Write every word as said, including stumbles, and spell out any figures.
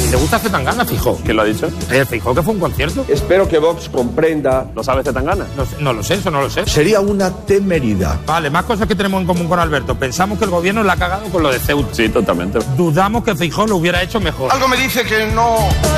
¿Te gusta Zetangana, Feijóo? ¿Quién lo ha dicho? ¿El Feijóo que fue un concierto? Espero que Vox comprenda. ¿Lo sabe Zetangana? No, sé, no lo sé, eso no lo sé. Sería una temeridad. Vale, más cosas que tenemos en común con Alberto. Pensamos que el gobierno la ha cagado con lo de Ceuta. Sí, totalmente. Dudamos que Feijóo lo hubiera hecho mejor. Algo me dice que no...